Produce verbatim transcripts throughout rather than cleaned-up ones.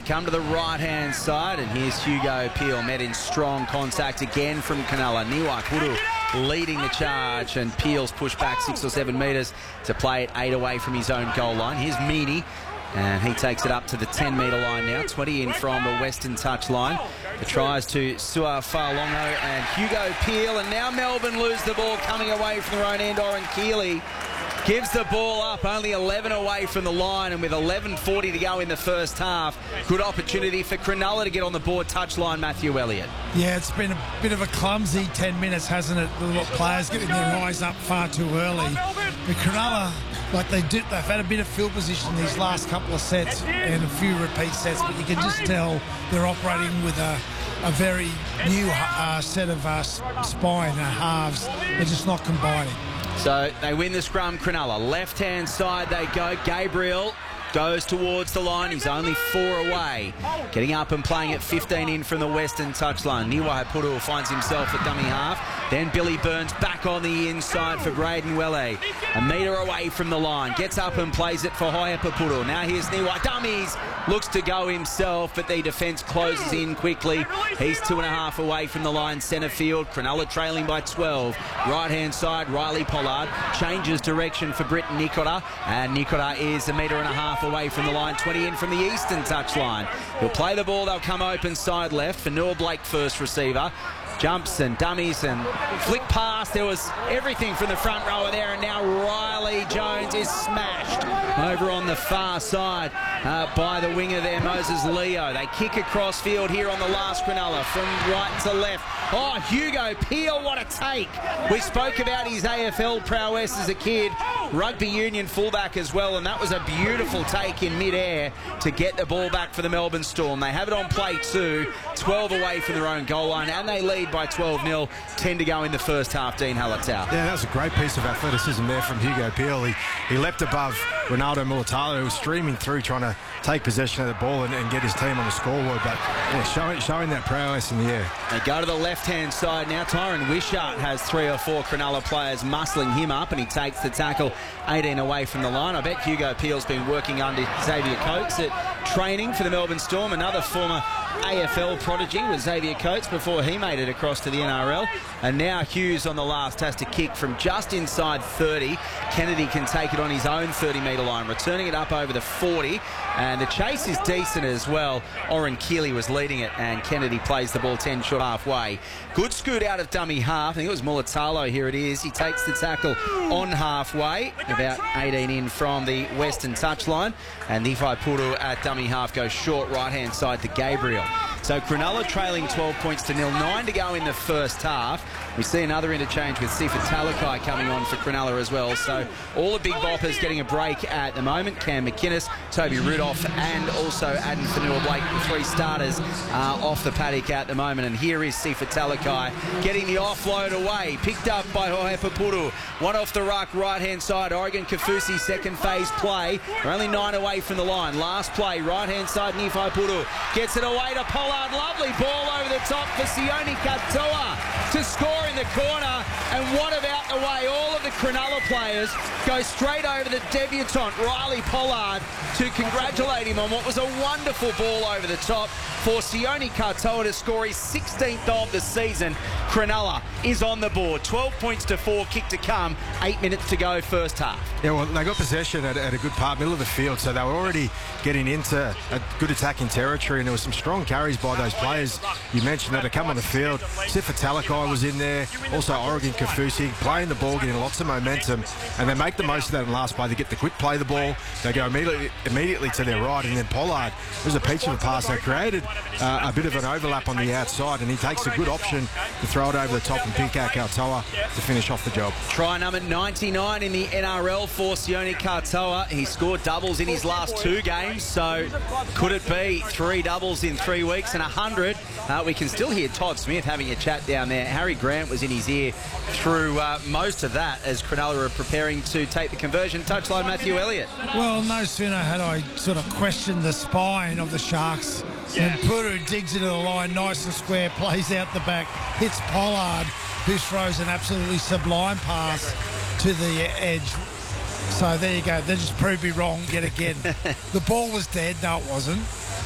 come to the right-hand side, and here's Hugo Peel, met in strong contact again from Cronulla. Niwa Puru leading the charge, and Peel's pushed back six or seven metres to play it eight away from his own goal line. Here's Meaney, and he takes it up to the ten metre line now, twenty in from the Western touch line. The tries to Sua Falongo and Hugo Peel, and now Melbourne lose the ball coming away from their own end. Oren Keeley gives the ball up, only eleven away from the line, and with eleven forty to go in the first half, good opportunity for Cronulla to get on the board touchline. Matthew Elliott. Yeah, it's been a bit of a clumsy ten minutes, hasn't it? The players getting their eyes up far too early. But Cronulla, like they did, they've had a bit of field position these last couple of sets and a few repeat sets, but you can just tell they're operating with a, a very new uh, set of uh, spine uh, halves. They're just not combining. So they win the scrum, Cronulla. Left-hand side they go. Gabriel goes towards the line. He's only four away. Getting up and playing at fifteen in from the Western touchline. Niwahipuru finds himself at dummy half. Then Billy Burns back on the inside for Braden Welle. A metre away from the line. Gets up and plays it for Hoiapaputu. Now here's Niwa. Dummies. Looks to go himself, but the defence closes in quickly. He's two and a half away from the line, centre field. Cronulla trailing by twelve. Right-hand side, Riley Pollard changes direction for Britt Nikora. And Nikora is a metre and a half away from the line, twenty in from the Eastern touchline. He'll play the ball. They'll come open side left for Noah Blake, first receiver. Jumps and dummies and flick pass. There was everything from the front rower there, and now Riley Jones is smashed over on the far side uh, by the winger there, Moses Leo. They kick across field here on the last Cronulla from right to left. Oh, Hugo Peel, what a take. We spoke about his A F L prowess as a kid, rugby union fullback as well, and that was a beautiful take in mid-air to get the ball back for the Melbourne Storm. They have it on play two, twelve away from their own goal line, and they lead by twelve nil, ten to go in the first half. Dean Hallertau. Yeah, that was a great piece of athleticism there from Hugo Peel. He, he leapt above Ronaldo Mulatalo, who was streaming through trying to take possession of the ball and, and get his team on the scoreboard, but yeah, showing, showing that prowess in the air. They go to the left-hand side now. Tyron Wishart has three or four Cronulla players muscling him up, and he takes the tackle eighteen away from the line. I bet Hugo Peel's been working under Xavier Coates at training for the Melbourne Storm, another former A F L prodigy with Xavier Coates before he made it across to the N R L. And now Hughes on the last has to kick from just inside thirty. Kennedy can take it on his own thirty metre line, returning it up over the forty. And the chase is decent as well. Oren Keeley was leading it, and Kennedy plays the ball ten short halfway. Good scoot out of dummy half. I think it was Mulatalo. Here it is. He takes the tackle on halfway, about eighteen in from the Western touchline. And Nifai Puru at dummy half goes short right-hand side to Gabriel. So Cronulla trailing twelve points to nil, nine to go in the first half. We see another interchange with Sifa Talakai coming on for Cronulla as well. So all the big boppers getting a break at the moment. Cam McInnes, Toby Rudolph, and also Adam Fanua-Blake, the three starters uh, off the paddock at the moment. And here is Sifa Talakai getting the offload away, picked up by Hoiapaputu. One off the ruck, right-hand side. Oregon Kafusi, second phase play. They're only nine away from the line. Last play, right-hand side, Nifai Puru gets it away to Pollard. Lovely ball over the top for Sione Katoa to score in the corner. And what about the way all of the Cronulla players go straight over the debutant Riley Pollard to congratulate him on what was a wonderful ball over the top for Sione Katoa to score his sixteenth of the season. Cronulla is on the board. twelve points to four, kick to come. Eight minutes to go, first half. Yeah, well, they got possession at, at a good part, middle of the field, so they were already getting into a good attacking territory, and there were some strong carries by those players. You mentioned that to come on the field. Sifa Talakai was in there, also Oregon Kafusi, playing the ball, getting lots of momentum, and they make the most of that in the last play. They get the quick play the ball, they go immediately immediately to their right, and then Pollard, it was a peach of a pass. They created uh, a bit of an overlap on the outside, and he takes a good option to throw it over the top and pick out Katoa to finish off the job. Try number ninety-nine in the N R L for Sione Katoa. He scored doubles in his last two games, so could it be three doubles in three weeks and a hundred? Uh, we can still hear Todd Smith having a chat down there. Harry Grant was in his ear through uh, most of that as Cronulla are preparing to take the conversion. Touchline, Matthew Elliott. Well, no sooner had I sort of questioned the spine of the Sharks, and Puru digs into the line nice and square, plays out the back, hits Pollard, who throws an absolutely sublime pass to the edge. So there you go. They just proved me wrong yet again. The ball was dead. No, it wasn't. And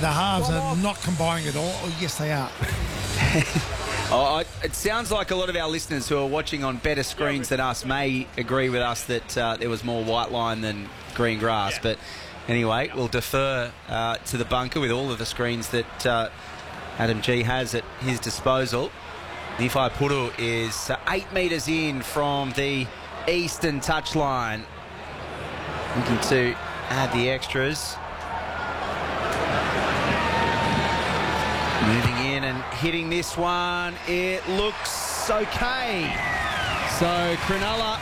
the halves are not combining at all. Oh, yes, they are. Oh, it sounds like a lot of our listeners who are watching on better screens than us may agree with us that uh, there was more white line than green grass. But anyway, we'll defer uh, to the bunker with all of the screens that uh, Adam G has at his disposal. Nifai Puru is uh, eight metres in from the eastern touchline. Looking to add the extras. Moving in and hitting this one. It looks okay. So Cronulla,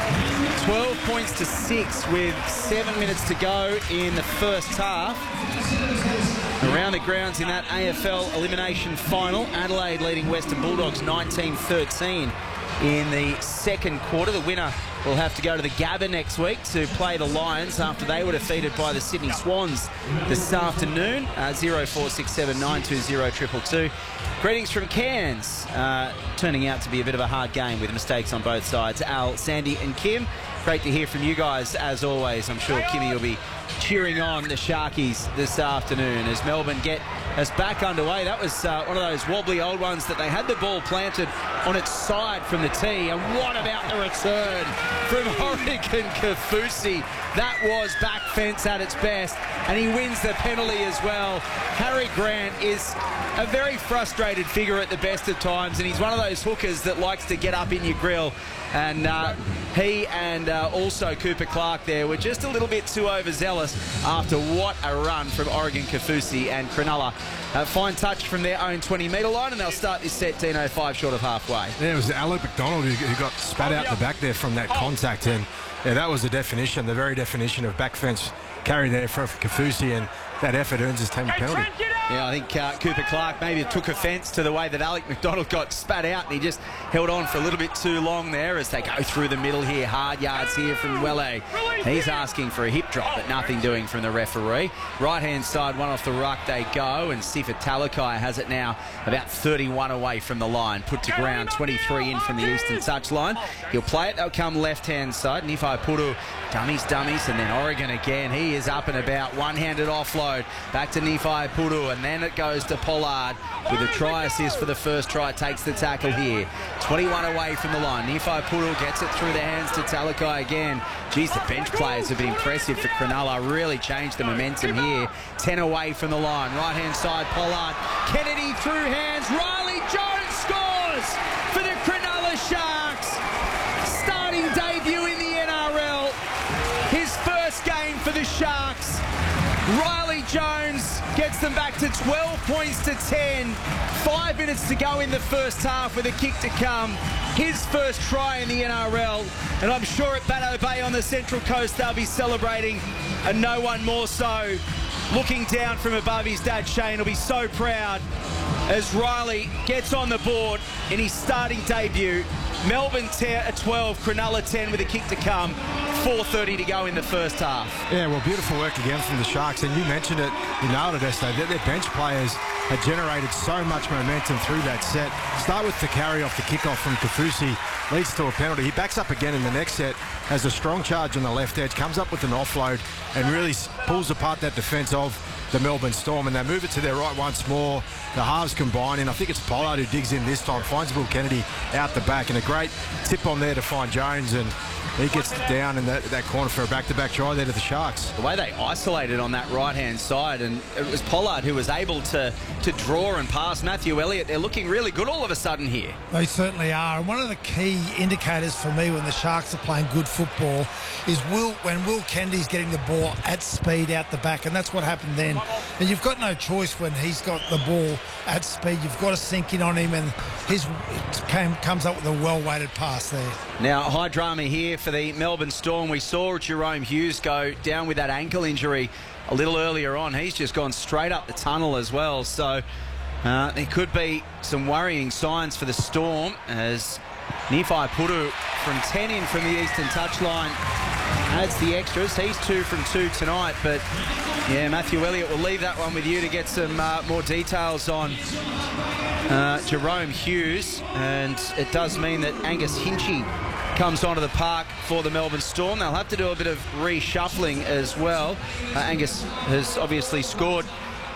twelve points to six with seven minutes to go in the first half. Around the grounds in that A F L elimination final, Adelaide leading Western Bulldogs nineteen thirteen in the second quarter. The winner will have to go to the Gabba next week to play the Lions after they were defeated by the Sydney Swans this afternoon. Uh, zero four six seven nine two zero two two two. Greetings from Cairns. Uh, turning out to be a bit of a hard game with mistakes on both sides. Al, Sandy and Kim, great to hear from you guys as always. I'm sure Kimmy will be cheering on the Sharkies this afternoon as Melbourne get us back underway. That was uh, one of those wobbly old ones that they had the ball planted on its side from the tee. And what about the return from Oregon Kaufusi? That was back fence at its best, and he wins the penalty as well. Harry Grant is a very frustrated figure at the best of times, and he's one of those hookers that likes to get up in your grill. And uh, he and uh, also Cooper Clark there were just a little bit too overzealous after what a run from Oregon Kaufusi, and Cronulla uh, fine touch from their own twenty metre line, and they'll start this set ten oh five short of halfway. Yeah, it was Alec McDonald who, who got spat out the back there from that contact, and yeah, that was the definition, the very definition of back fence carry there for Kaufusi, and that effort earns his team a penalty. Yeah, I think uh, Cooper Clark maybe took offence to the way that Alec McDonald got spat out, and he just held on for a little bit too long there as they go through the middle here. Hard yards here from Welle. He's asking for a hip drop, but nothing doing from the referee. Right-hand side, one off the ruck they go, and Sifa Talakai has it now about thirty-one away from the line. Put to ground, twenty-three in from the eastern touchline. He'll play it. They'll come left-hand side. Nifai Puru, dummies, dummies, and then Oregon again. He is up and about. One-handed offload. Back to Nifai Puru, and then it goes to Pollard with a try assist for the first try. Takes the tackle here. twenty-one away from the line. Nifai Puru gets it through the hands to Talakai again. Geez, the bench players have been impressive for Cronulla. Really changed the momentum here. ten away from the line. Right-hand side, Pollard. Kennedy through hands. Riley Jones scores for the Cronulla Sharks. Starting debut in the N R L. His first game for the Sharks. Riley Jones gets them back to twelve points to ten. Five minutes to go in the first half with a kick to come. His first try in the N R L. And I'm sure at Batto Bay on the Central Coast they'll be celebrating. And no one more so. Looking down from above, his dad Shane will be so proud as Riley gets on the board in his starting debut. Melbourne twelve, Cronulla ten with a kick to come. four thirty to go in the first half. Yeah, well, beautiful work again from the Sharks. And you mentioned it, you nailed it, Esther. Their bench players had generated so much momentum through that set. Start with the carry off the kickoff from Kaufusi. Leads to a penalty. He backs up again in the next set. Has a strong charge on the left edge. Comes up with an offload and really pulls apart that defence of the Melbourne Storm, and they move it to their right once more. The halves combine, and I think it's Pollard who digs in this time, finds Will Kennedy out the back, and a great tip on there to find Jones, and he gets down in that, that corner for a back-to-back try there to the Sharks. The way they isolated on that right-hand side, and it was Pollard who was able to, to draw and pass Matthew Elliott. They're looking really good all of a sudden here. They certainly are. And one of the key indicators for me when the Sharks are playing good football is Will, when Will Kennedy's getting the ball at speed out the back, and that's what happened then. And you've got no choice when he's got the ball at speed. You've got to sink in on him, and his came, comes up with a well-weighted pass there. Now, high drama here for the Melbourne Storm. We saw Jerome Hughes go down with that ankle injury a little earlier on. He's just gone straight up the tunnel as well. So uh, there could be some worrying signs for the Storm as Nifai Puru from ten in from the eastern touchline adds the extras. He's two from two tonight, but yeah, Matthew Elliott will leave that one with you to get some uh, more details on uh, Jerome Hughes. And it does mean that Angus Hinchy comes onto the park for the Melbourne Storm. They'll have to do a bit of reshuffling as well. Uh, Angus has obviously scored, uh, has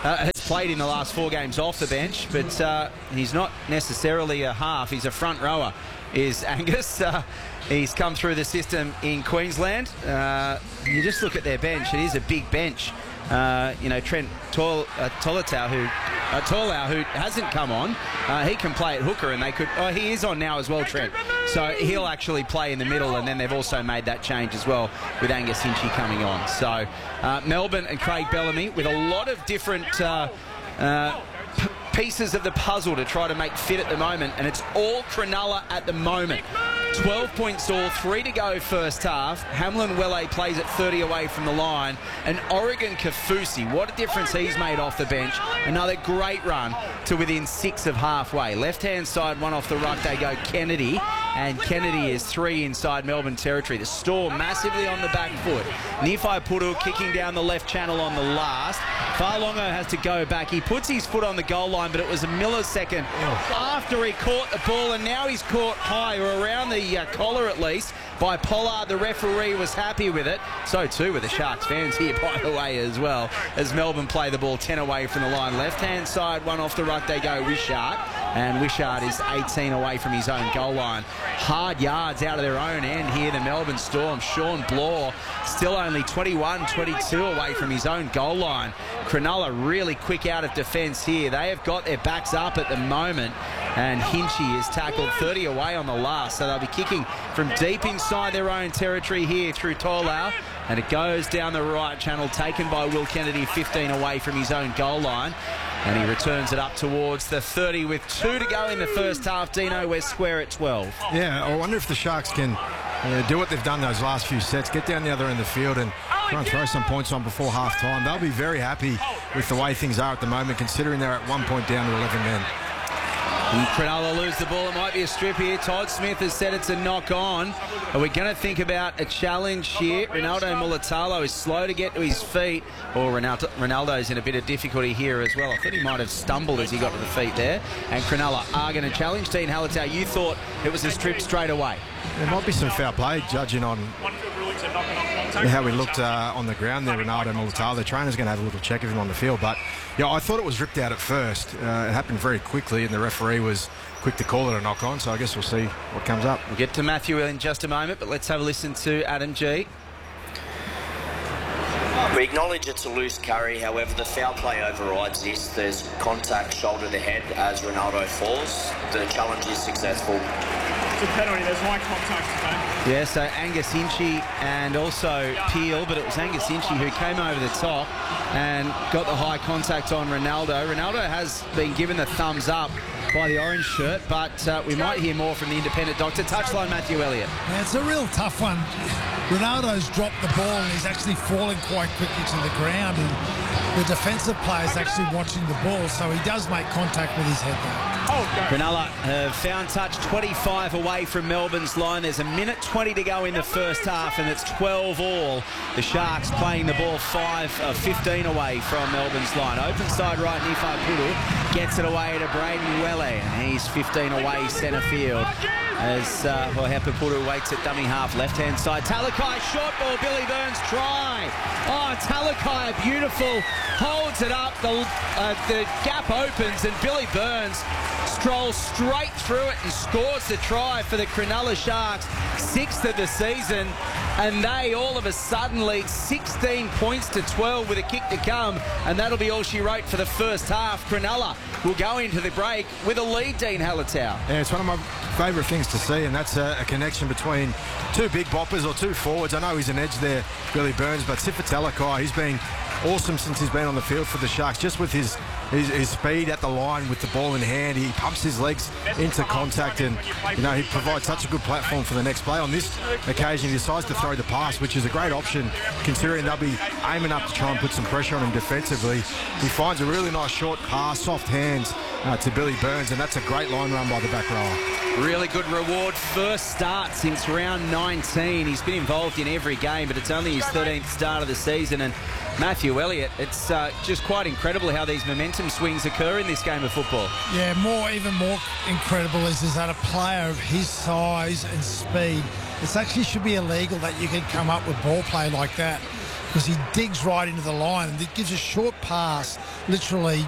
played in the last four games off the bench, but uh, he's not necessarily a half. He's a front rower, is Angus. Uh, he's come through the system in Queensland. Uh, you just look at their bench. It is a big bench. Uh, you know, Trent Tol- uh, Tolatau, who uh, Tolau, who hasn't come on, uh, he can play at hooker, and they could. Oh, he is on now as well, Trent. So he'll actually play in the middle, and then they've also made that change as well with Angus Hinchy coming on. So uh, Melbourne and Craig Bellamy with a lot of different Uh, uh, p- pieces of the puzzle to try to make fit at the moment, and it's all Cronulla at the moment. twelve points all, three to go first half. Hamlin Welle plays at thirty away from the line, and Oregon Kafusi, what a difference he's made off the bench. Another great run to within six of halfway. Left-hand side, one off the ruck, they go Kennedy, and Kennedy is three inside Melbourne territory. The Storm massively on the back foot. Nifai Puru kicking down the left channel on the last. Farlongo has to go back. He puts his foot on the goal line, but it was a millisecond after he caught the ball, and now he's caught high or around the uh, collar at least by Pollard. The referee was happy with it. So too with the Sharks fans here, by the way, as well, as Melbourne play the ball ten away from the line. Left-hand side, one off the ruck, they go Wishart, and Wishart is eighteen away from his own goal line. Hard yards out of their own end here, the Melbourne Storm. Sean Bloor still only twenty-one twenty-two away from his own goal line. Cronulla really quick out of defence here. They have got their backs up at the moment, and Hinchy is tackled thirty away on the last, so they'll be kicking from deep inside their own territory here through Tolau, and it goes down the right channel, taken by Will Kennedy, fifteen away from his own goal line, and he returns it up towards the thirty with two to go in the first half. Dino, we're square at twelve. Yeah, I wonder if the Sharks can uh, do what they've done those last few sets, get down the other end of the field and try and throw some points on before half time. They'll be very happy with the way things are at the moment, considering they're at one point down to eleven men. And Cronulla lose the ball. It might be a strip here. Todd Smith has said it's a knock on. Are we going to think about a challenge here? Ronaldo Mulatalo is slow to get to his feet. Or Ronaldo, Ronaldo's in a bit of difficulty here as well. I thought he might have stumbled as he got to the feet there. And Cronulla are going to challenge. Dean Halatau, you thought it was a strip straight away. There might be some foul play, judging on how he looked uh, on the ground there, Ronaldo Mulatalo. The trainer's going to have a little check of him on the field. But, yeah, I thought it was ripped out at first. Uh, it happened very quickly, and the referee was quick to call it a knock-on, so I guess we'll see what comes up. We'll get to Matthew in just a moment, but let's have a listen to Adam G. We acknowledge it's a loose carry, however the foul play overrides this. There's contact shoulder to head as Ronaldo falls. The challenge is successful. It's a penalty, there's high contact today. Yeah, so Angus Hinchy and also Peel, but it was Angus Hinchy who came over the top and got the high contact on Ronaldo. Ronaldo has been given the thumbs up by the orange shirt, but uh, we might hear more from the independent doctor. Touchline, Matthew Elliott. Yeah, it's a real tough one. Ronaldo's dropped the ball and he's actually falling quite quickly to the ground, and the defensive player's actually watching the ball, so he does make contact with his head there. Cronulla have found touch twenty-five away from Melbourne's line. There's a minute twenty to go in the first half, and it's twelve all. The Sharks playing the ball five, uh, fifteen away from Melbourne's line. Open side right, Nifai Puru gets it away to Braden Welle, and he's fifteen away centre field. As uh, Wahepa Puru waits at dummy half, left-hand side. Talakai, short ball, Billy Burns try. Oh, Talakai, beautiful, holds it up. The, uh, the gap opens, and Billy Burns strolls straight through it and scores the try for the Cronulla Sharks. Sixth of the season, and they all of a sudden lead sixteen points to twelve with a kick to come, and that'll be all she wrote for the first half. Cronulla will go into the break with a lead, Dean Halatau. Yeah, it's one of my favourite things to see, and that's a, a connection between two big boppers or two forwards. I know he's an edge there, Billy Burns, but Sifa Talakai, he's been awesome since he's been on the field for the Sharks, just with his, his his speed at the line with the ball in hand. He pumps his legs into contact, and you know, he provides such a good platform for the next play. On this occasion, he decides to throw the pass, which is a great option considering they'll be aiming up to try and put some pressure on him defensively. He finds a really nice short pass, soft hands uh, to Billy Burns, and that's a great line run by the back rower. Really good reward. First start since round nineteen. He's been involved in every game, but it's only his thirteenth start of the season. And Matthew Elliott, it's uh, just quite incredible how these momentum swings occur in this game of football. Yeah, more, even more incredible is, is that a player of his size and speed, it actually should be illegal that you can come up with ball play like that, because he digs right into the line and it gives a short pass, literally